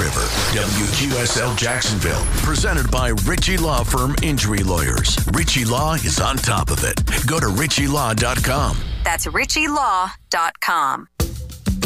River. WQSL Jacksonville. Presented by Ritchie Law Firm Injury Lawyers. Ritchie Law is on top of it. Go to ritchielaw.com. That's ritchielaw.com.